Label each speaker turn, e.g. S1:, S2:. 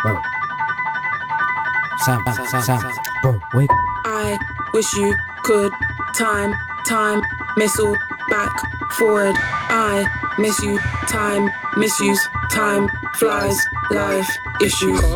S1: Word. Sound. Bro, wait.
S2: I wish you could time, missile, back, forward. I miss you, time, misuse, time, flies, life, issues.